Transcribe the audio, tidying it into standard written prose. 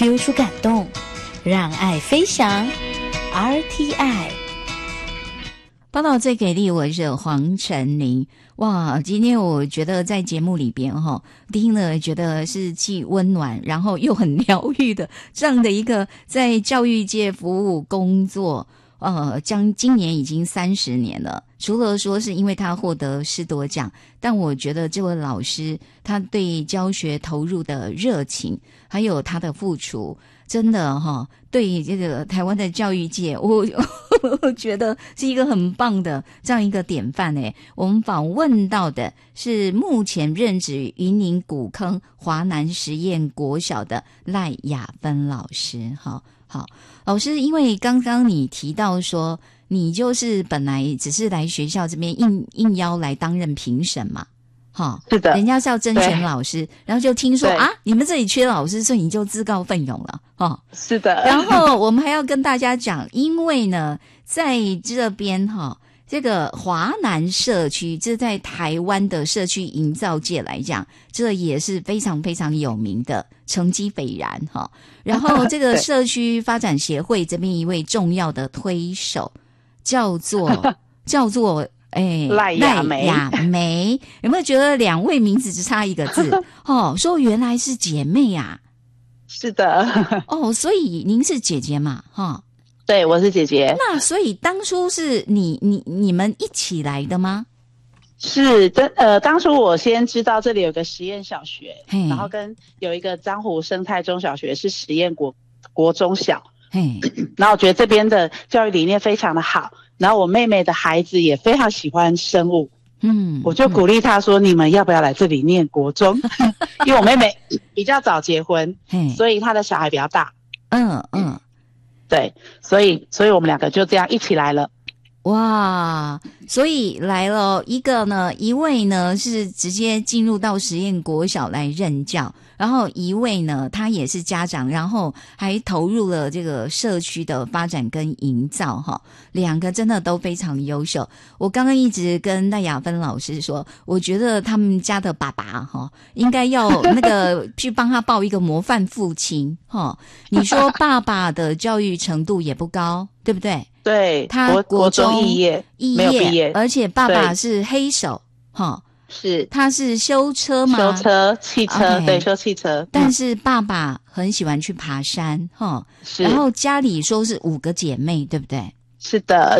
feel 出感动，让爱飞翔。RTI 报道最给力，我是黄晨林。哇，今天我觉得在节目里边听了觉得是既温暖然后又很疗愈的这样的一个在教育界服务工作，今年已经30年了。除了说是因为他获得师铎奖，但我觉得这位老师他对教学投入的热情还有他的付出，真的对这个台湾的教育界我觉得是一个很棒的这样一个典范诶。我们访问到的是目前任职云林古坑华南实验国小的赖雅芬老师。好，老师，因为刚刚你提到说你就是本来只是来学校这边应邀来担任评审嘛， 是的， 人家是要甄选老师，然后就听说你们这里缺老师，所以你就自告奋勇了， 是的。 然后我们还要跟大家讲，因为呢，在这边这个华南社区，这在台湾的社区营造界来讲，这也是非常非常有名的，成绩斐然然后这个社区发展协会这边一位重要的推手叫做赖雅梅，有没有觉得两位名字只差一个字说原来是姐妹啊？ 是的。 所以您是姐姐嘛？ 对，我是姐姐。 那所以当初是你们一起来的吗？ 是当初我先知道这里有个实验小学，然后跟有一个彰湖生态中小学是实验国中小，然后我觉得这边的教育理念非常的好，然后我妹妹的孩子也非常喜欢生物，我就鼓励她说你们要不要来这里念国中因为我妹妹比较早结婚，所以她的小孩比较大，对，所以我们两个就这样一起来了。 哇，所以来了一位呢是直接进入到实验国小来任教，然后一位呢他也是家长，然后还投入了这个社区的发展跟营造两个真的都非常优秀。我刚刚一直跟赖雅芬老师说，我觉得他们家的爸爸应该要那个去帮他报一个模范父亲你说爸爸的教育程度也不高，对不对？ 对， 他国中肄业没有毕业， 而且爸爸是黑手是他是修车吗？ 修车汽车对，修汽车。 但是爸爸很喜欢去爬山是， 然后家里说是5个姐妹，对不对？ 是的，